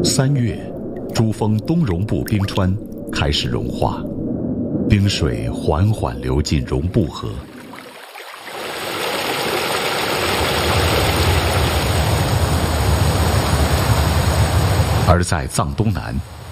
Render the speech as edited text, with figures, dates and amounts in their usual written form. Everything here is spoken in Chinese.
3月，珠峰东绒布冰川开始融化，冰水缓缓流进绒布河。而在藏东南，